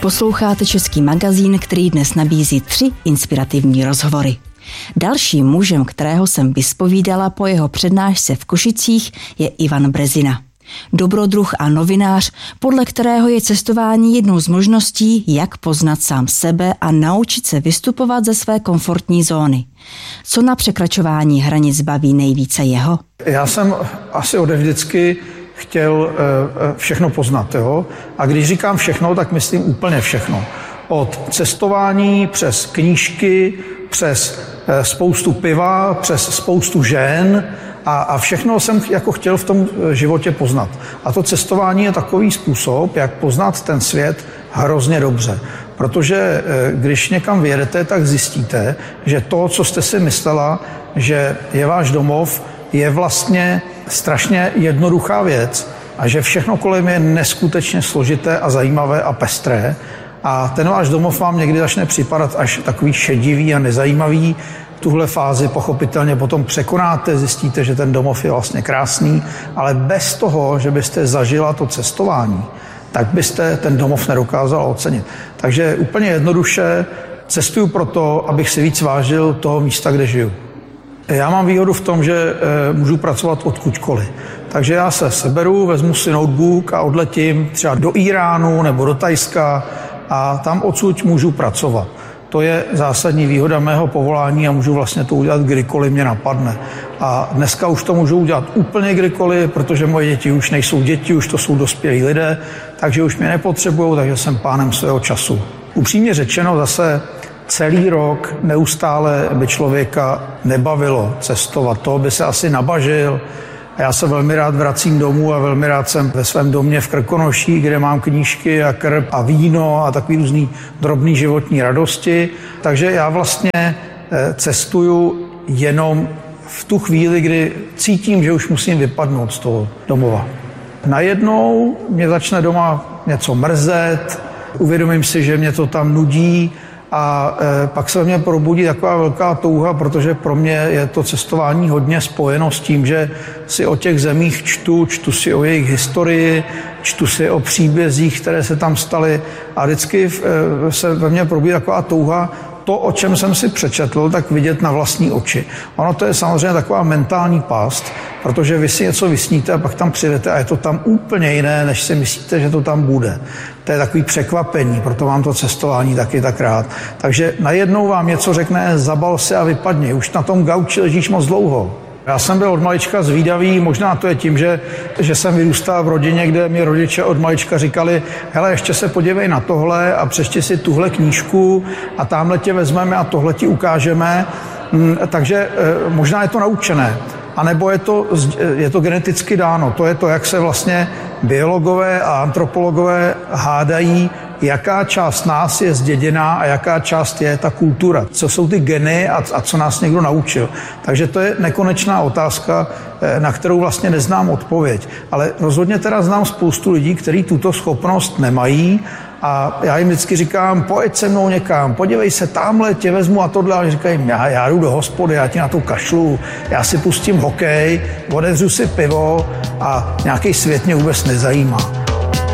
Posloucháte Český magazín, který dnes nabízí 3 inspirativní rozhovory. Dalším mužem, kterého jsem vyspovídala po jeho přednášce v Košicích, je Ivan Brezina. Dobrodruh a novinář, podle kterého je cestování jednou z možností, jak poznat sám sebe a naučit se vystupovat ze své komfortní zóny. Co na překračování hranic baví nejvíce jeho? Já jsem asi ode vždycky chtěl všechno poznat. Jo? A když říkám všechno, tak myslím úplně všechno. Od cestování přes knížky, přes spoustu piva, přes spoustu žen a všechno jsem jako chtěl v tom životě poznat. A to cestování je takový způsob, jak poznat ten svět hrozně dobře. Protože když někam vyjedete, tak zjistíte, že to, co jste si myslela, že je váš domov, je vlastně strašně jednoduchá věc a že všechno kolem je neskutečně složité a zajímavé a pestré. A ten váš domov vám někdy začne připadat až takový šedivý a nezajímavý. Tuhle fázi pochopitelně potom překonáte, zjistíte, že ten domov je vlastně krásný, ale bez toho, že byste zažila to cestování, tak byste ten domov nedokázala ocenit. Takže úplně jednoduše cestuju proto, abych si víc vážil toho místa, kde žiju. Já mám výhodu v tom, že můžu pracovat odkudkoliv. Takže já se seberu, vezmu si notebook a odletím třeba do Iránu nebo do Thajska a tam odsud můžu pracovat. To je zásadní výhoda mého povolání a můžu vlastně to udělat kdykoliv mě napadne. A dneska už to můžu udělat úplně kdykoliv, protože moje děti už nejsou děti, už to jsou dospělí lidé, takže už mě nepotřebují, takže jsem pánem svého času. Upřímně řečeno zase celý rok neustále by člověka nebavilo cestovat. Toho by se asi nabažil. A já se velmi rád vracím domů a velmi rád jsem ve svém domě v Krkonoších, kde mám knížky a krb a víno a takový různý drobný životní radosti. Takže já vlastně cestuju jenom v tu chvíli, kdy cítím, že už musím vypadnout z toho domova. Najednou mě začne doma něco mrzet, uvědomím si, že mě to tam nudí, a pak se ve mně probudí taková velká touha, protože pro mě je to cestování hodně spojeno s tím, že si o těch zemích čtu si o jejich historii, čtu si o příbězích, které se tam staly a vždycky se ve mně probudí taková touha to, o čem jsem si přečetl, tak vidět na vlastní oči. Ono to je samozřejmě taková mentální past, protože vy si něco vysníte a pak tam přijdete a je to tam úplně jiné, než si myslíte, že to tam bude. To je takový překvapení, proto mám to cestování taky tak rád. Takže najednou vám něco řekne, zabal se a vypadni. Už na tom gauči ležíš moc dlouho. Já jsem byl od malička zvídavý, možná to je tím, že jsem vyrůstal v rodině, kde mi rodiče od malička říkali, hele, ještě se podívej na tohle a přečti si tuhle knížku a tamhle tě vezmeme a tohle ti ukážeme. Takže možná je to naučené. A nebo je to geneticky dáno. To je to, jak se vlastně biologové a antropologové hádají, jaká část nás je zděděná a jaká část je ta kultura. Co jsou ty geny a co nás někdo naučil. Takže to je nekonečná otázka, na kterou vlastně neznám odpověď. Ale rozhodně teda znám spoustu lidí, kteří tuto schopnost nemají a já jim vždycky říkám, pojď se mnou někam, podívej se, tamhle tě vezmu a tohle. A oni říkají, já jdu do hospody, já ti na to kašlu, já si pustím hokej, otevřu si pivo a nějaký svět mě vůbec nezajímá.